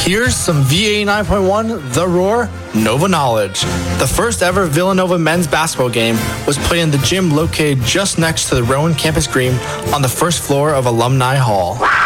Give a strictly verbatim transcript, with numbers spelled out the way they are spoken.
Here's some V eighty-nine point one The Roar Nova Knowledge. The first ever Villanova men's basketball game was played in the gym located just next to the Rowan campus green on the first floor of Alumni Hall.